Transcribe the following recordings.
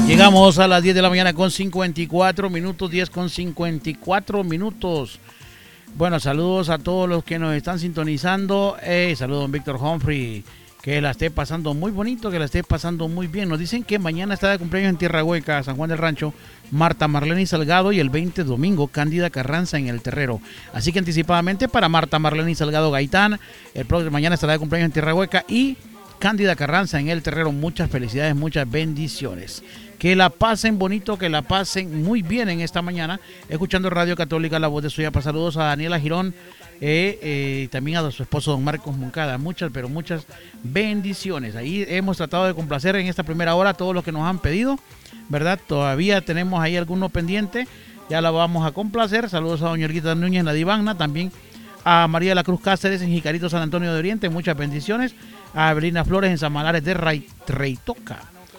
Llegamos a las 10 de la mañana con 54 minutos, 10 con 54 minutos. Bueno, saludos a todos los que nos están sintonizando. Saludos a don Víctor Humphrey, que la esté pasando muy bonito, que la esté pasando muy bien. Nos dicen que mañana está de cumpleaños en Tierra Hueca, San Juan del Rancho, Marta Marlene Salgado, y el 20 domingo, Cándida Carranza en el Terrero. Así que anticipadamente para Marta Marlene Salgado Gaitán, mañana estará de cumpleaños en Tierra Hueca, y Cándida Carranza en el Terrero. Muchas felicidades, muchas bendiciones. Que la pasen bonito, que la pasen muy bien en esta mañana, escuchando Radio Católica, la voz de Suyapa. Saludos a Daniela Girón, también a su esposo don Marcos Moncada. Muchas, pero muchas bendiciones. Ahí hemos tratado de complacer en esta primera hora a todos los que nos han pedido, ¿verdad? Todavía tenemos ahí algunos pendientes, ya la vamos a complacer. Saludos a doña Olguita Núñez en la Divagna, también a María de la Cruz Cáceres en Jicarito, San Antonio de Oriente. Muchas bendiciones. A Evelina Flores en San Malares de Reitoca.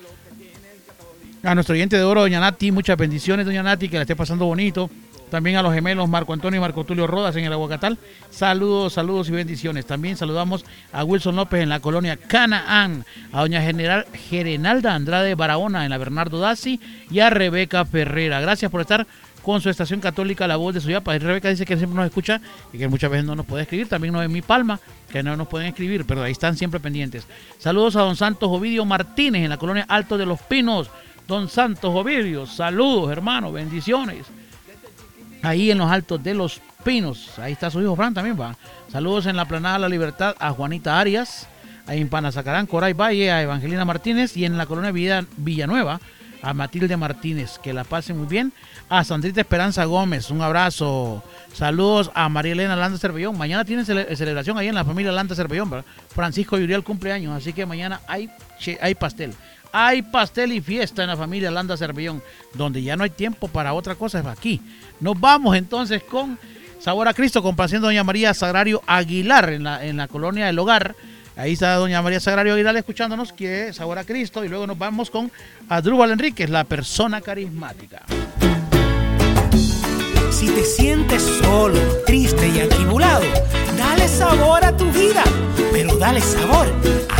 A nuestro oyente de oro, doña Nati, muchas bendiciones, doña Nati, que la esté pasando bonito. También a los gemelos Marco Antonio y Marco Tulio Rodas en el Aguacatal. Saludos, saludos y bendiciones. También saludamos a Wilson López en la colonia Canaán, a doña Gerenalda Andrade Barahona en la Bernardo Dazzi, y a Rebeca Ferrera. Gracias por estar con su estación católica, la voz de Suyapa. Rebeca dice que siempre nos escucha y que muchas veces no nos puede escribir. También Noemí Palma, que no nos pueden escribir, pero ahí están siempre pendientes. Saludos a don Santos Ovidio Martínez en la colonia Alto de los Pinos. Don Santos Ovidio, saludos, hermano, bendiciones. Ahí en los Altos de los Pinos, ahí está su hijo Fran también, va. Saludos en la Planada de la Libertad a Juanita Arias, ahí en Panazacarán, Coray Valle, a Evangelina Martínez, y en la colonia Villanueva a Matilde Martínez. Que la pasen muy bien. A Sandrita Esperanza Gómez, un abrazo. Saludos a María Elena Landa Cervellón. Mañana tienen celebración ahí en la familia Landa Cervellón, ¿verdad? Francisco y Uriel cumpleaños, así que mañana hay pastel. Hay pastel y fiesta en la familia Landa Cervellón, donde ya no hay tiempo para otra cosa, es aquí. Nos vamos entonces con Sabor a Cristo, complaciendo a doña María Sagrario Aguilar en la colonia del Hogar. Ahí está doña María Sagrario Aguilar escuchándonos, que es Sabor a Cristo. Y luego nos vamos con Adrúbal Enríquez, la persona carismática. Si te sientes solo, triste y atribulado, dale sabor a tu vida, pero dale sabor